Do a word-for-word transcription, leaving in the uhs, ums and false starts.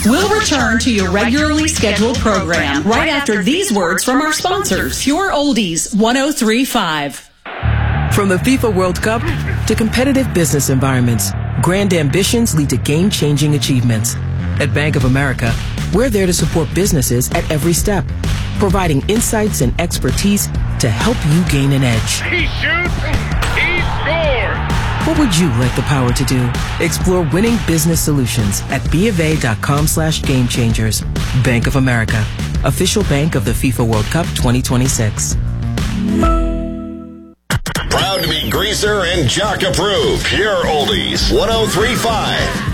We'll return to your regularly scheduled program right after these words from our sponsors, Pure Oldies one oh three point five. From the FIFA World Cup to competitive business environments, grand ambitions lead to game-changing achievements. At Bank of America, we're there to support businesses at every step, providing insights and expertise to help you gain an edge. He shoots, he scores! What would you like the power to do? Explore winning business solutions at BofA.com slash game changers. Bank of America, official bank of the FIFA World Cup twenty twenty-six. Proud to be Greaser and Jock approved. Pure Oldies one oh three point five.